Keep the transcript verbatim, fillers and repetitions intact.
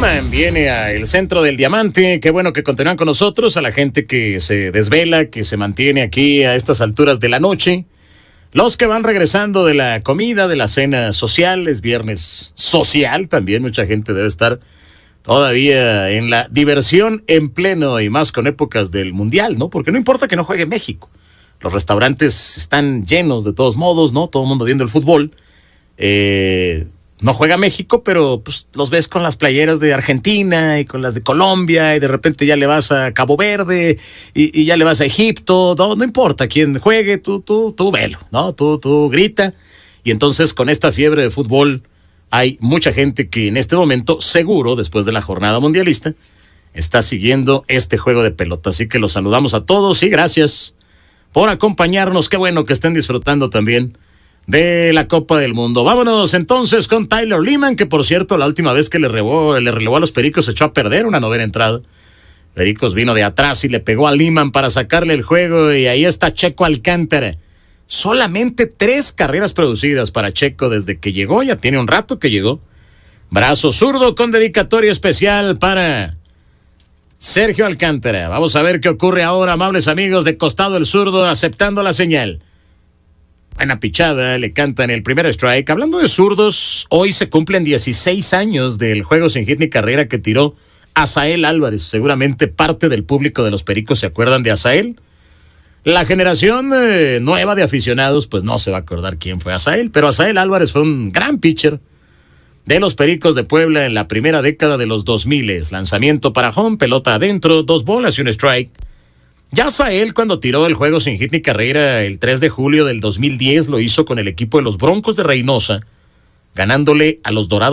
Liman viene al centro del diamante. Qué bueno que continúan con nosotros. A la gente que se desvela, que se mantiene aquí a estas alturas de la noche. Los que van regresando de la comida, de la cena social. Es viernes social también. Mucha gente debe estar todavía en la diversión en pleno, y más con épocas del mundial, ¿no? Porque no importa que no juegue México. Los restaurantes están llenos de todos modos, ¿no? Todo el mundo viendo el fútbol. Eh... No juega México, pero pues los ves con las playeras de Argentina y con las de Colombia, y de repente ya le vas a Cabo Verde y, y ya le vas a Egipto. No, no importa quién juegue, tú, tú, tú velo, ¿no? Tú, tú grita. Y entonces con esta fiebre de fútbol hay mucha gente que en este momento, seguro, después de la jornada mundialista, está siguiendo este juego de pelota. Así que los saludamos a todos y gracias por acompañarnos. Qué bueno que estén disfrutando también de la Copa del Mundo. Vámonos entonces con Tyler Liman, que por cierto la última vez que le relevó, le relevó a los Pericos se echó a perder una novena entrada. Pericos vino de atrás y le pegó a Liman para sacarle el juego, y ahí está Checo Alcántara. Solamente tres carreras producidas para Checo desde que llegó, ya tiene un rato que llegó. Brazo zurdo con dedicatoria especial para Sergio Alcántara. Vamos a ver qué ocurre ahora, amables amigos, de costado el zurdo aceptando la señal. Buena pichada, le cantan el primer strike. Hablando de zurdos, hoy se cumplen dieciséis años del juego sin hit ni carrera que tiró Asael Álvarez. Seguramente parte del público de los Pericos se acuerdan de Asael. La generación eh, nueva de aficionados pues no se va a acordar quién fue Asael, pero Asael Álvarez fue un gran pitcher de los Pericos de Puebla en la primera década de los dos mil. Lanzamiento para home, pelota adentro, dos bolas y un strike. Ya Asael, cuando tiró el juego sin hit ni carrera el tres de julio del dos mil diez, lo hizo con el equipo de los Broncos de Reynosa, ganándole a los Dorados